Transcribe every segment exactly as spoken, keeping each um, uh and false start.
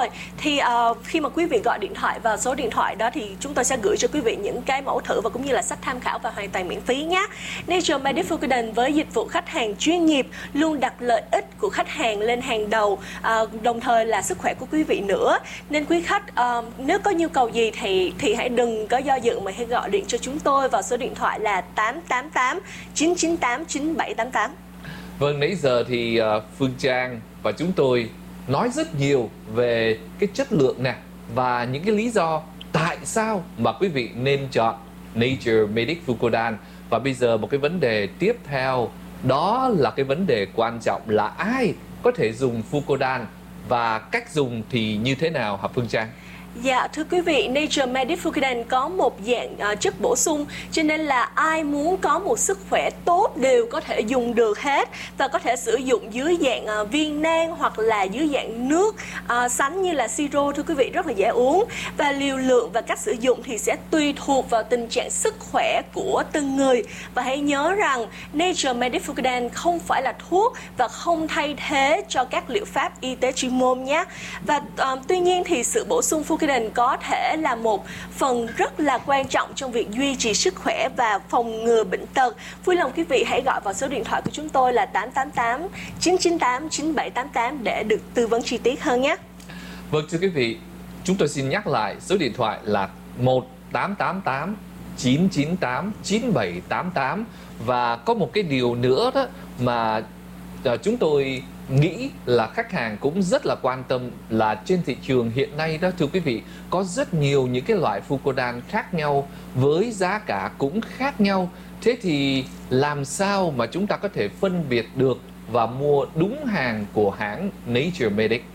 rồi. Thì uh, khi mà quý vị gọi điện thoại vào số điện thoại đó thì chúng tôi sẽ gửi cho quý vị những cái mẫu thử và cũng như là sách tham khảo và hoàn toàn miễn phí nhé. Nature Medic Fukudan với dịch vụ khách hàng chuyên nghiệp luôn đặt lợi ích của khách hàng lên hàng đầu, uh, đồng thời là sức khỏe của quý vị nữa. Nên quý khách uh, nếu có nhu cầu gì thì thì hãy đừng có do dự mà hãy gọi điện cho chúng tôi vào số điện thoại là tám tám tám chín chín tám chín bảy tám tám. Vâng, nãy giờ thì uh, Phương Trang và chúng tôi nói rất nhiều về cái chất lượng nè và những cái lý do tại sao mà quý vị nên chọn Nature Medic Fukudan. Và bây giờ một cái vấn đề tiếp theo, đó là cái vấn đề quan trọng là ai có thể dùng Fukudan và cách dùng thì như thế nào hả Phương Trang? Dạ, thưa quý vị, Nature Medic Fukudan có một dạng uh, chất bổ sung, cho nên là ai muốn có một sức khỏe tốt đều có thể dùng được hết, và có thể sử dụng dưới dạng uh, viên nang hoặc là dưới dạng nước uh, sánh như là siro, thưa quý vị, rất là dễ uống. Và liều lượng và cách sử dụng thì sẽ tùy thuộc vào tình trạng sức khỏe của từng người. Và hãy nhớ rằng Nature Medic Fukudan không phải là thuốc và không thay thế cho các liệu pháp y tế chuyên môn nhé. Và uh, tuy nhiên thì sự bổ sung Fukudan có thể là một phần rất là quan trọng trong việc duy trì sức khỏe và phòng ngừa bệnh tật. Vui lòng quý vị hãy gọi vào số điện thoại của chúng tôi là tám tám tám chín chín tám chín bảy tám tám để được tư vấn chi tiết hơn nhé. Vâng, thưa quý vị, chúng tôi xin nhắc lại số điện thoại là một tám tám tám chín chín tám chín bảy tám tám. Và có một cái điều nữa đó mà uh, chúng tôi nghĩ là khách hàng cũng rất là quan tâm là trên thị trường hiện nay đó, thưa quý vị, có rất nhiều những cái loại Fukudan khác nhau với giá cả cũng khác nhau. Thế thì làm sao mà chúng ta có thể phân biệt được và mua đúng hàng của hãng Nature Medic?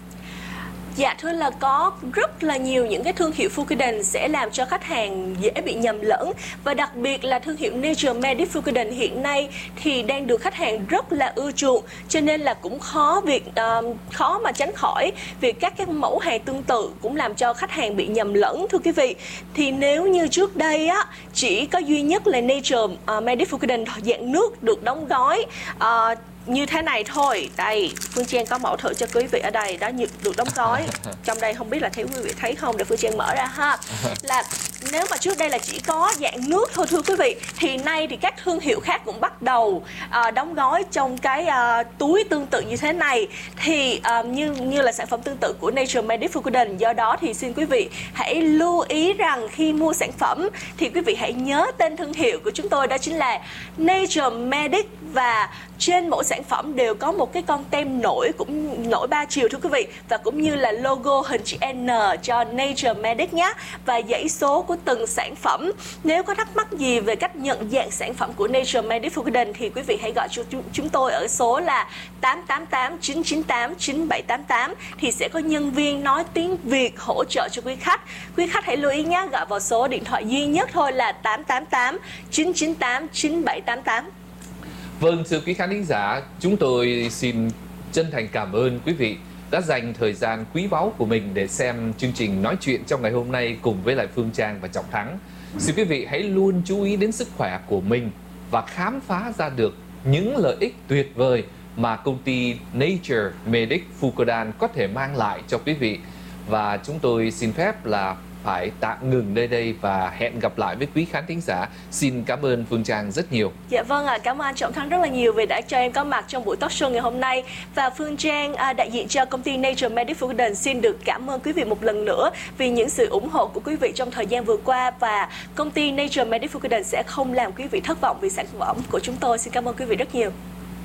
Dạ thưa là có rất là nhiều những cái thương hiệu Fukudan sẽ làm cho khách hàng dễ bị nhầm lẫn, và đặc biệt là thương hiệu Nature Medic Fukudan hiện nay thì đang được khách hàng rất là ưa chuộng, cho nên là cũng khó việc uh, khó mà tránh khỏi việc các cái mẫu hàng tương tự cũng làm cho khách hàng bị nhầm lẫn, thưa quý vị. Thì nếu như trước đây á chỉ có duy nhất là Nature uh, Medic Fukudan dạng nước được đóng gói uh, như thế này thôi. Đây, Phương Trang có mẫu thử cho quý vị ở đây đó, được đóng gói. Trong đây không biết là thấy quý vị thấy không, để Phương Trang mở ra ha. Là nếu mà trước đây là chỉ có dạng nước thôi thưa quý vị, thì nay thì các thương hiệu khác cũng bắt đầu uh, đóng gói trong cái uh, túi tương tự như thế này. Thì uh, như như là sản phẩm tương tự của Nature Medic Fukudan. Do đó thì xin quý vị hãy lưu ý rằng khi mua sản phẩm thì quý vị hãy nhớ tên thương hiệu của chúng tôi, đó chính là Nature Medic, và trên mỗi sản phẩm đều có một cái con tem nổi, cũng nổi ba chiều thưa quý vị, và cũng như là logo hình chữ N cho Nature Medic nhé, và dãy số của từng sản phẩm. Nếu có thắc mắc gì về cách nhận dạng sản phẩm của Nature Medic Fukudan thì quý vị hãy gọi cho chúng tôi ở số là tám tám tám chín chín tám chín bảy tám tám, thì sẽ có nhân viên nói tiếng Việt hỗ trợ cho quý khách. Quý khách hãy lưu ý nhé, gọi vào số điện thoại duy nhất thôi là tám tám tám chín chín tám chín bảy tám tám. Vâng, thưa quý khán thính giả, chúng tôi xin chân thành cảm ơn quý vị đã dành thời gian quý báu của mình để xem chương trình nói chuyện trong ngày hôm nay cùng với lại Phương Trang và Trọng Thắng. Xin quý vị hãy luôn chú ý đến sức khỏe của mình và khám phá ra được những lợi ích tuyệt vời mà công ty Nature Medic Fukudan có thể mang lại cho quý vị. Và chúng tôi xin phép là phải tạm ngừng nơi đây và hẹn gặp lại với quý khán thính giả. Xin cảm ơn Phương Trang rất nhiều. Dạ vâng ạ, à, cảm ơn anh Trọng Thắng rất là nhiều vì đã cho em có mặt trong buổi talk show ngày hôm nay. Và Phương Trang à, đại diện cho công ty Nature Medic Fukudan xin được cảm ơn quý vị một lần nữa vì những sự ủng hộ của quý vị trong thời gian vừa qua, và công ty Nature Medic Fukudan sẽ không làm quý vị thất vọng vì sản phẩm của chúng tôi. Xin cảm ơn quý vị rất nhiều.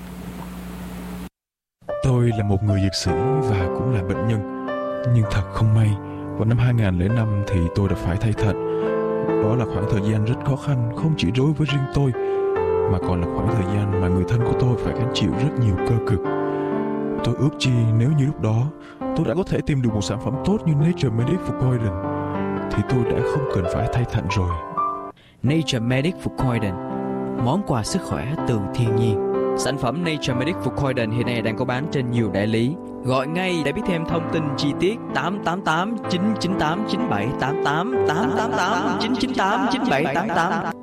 Tôi là một người dược sĩ và cũng là bệnh nhân, nhưng thật không may, vào năm hai nghìn lẻ năm thì tôi đã phải thay thận. Đó là khoảng thời gian rất khó khăn, không chỉ đối với riêng tôi, mà còn là khoảng thời gian mà người thân của tôi phải gánh chịu rất nhiều cơ cực. Tôi ước chi nếu như lúc đó tôi đã có thể tìm được một sản phẩm tốt như Nature Medic Fukudan thì tôi đã không cần phải thay thận rồi. Nature Medic Fukudan, món quà sức khỏe từ thiên nhiên. Sản phẩm Nature Medic Fukudan hiện nay đang có bán trên nhiều đại lý. Gọi ngay để biết thêm thông tin chi tiết tám tám tám chín chín tám chín bảy tám tám tám tám tám chín chín tám chín bảy tám tám.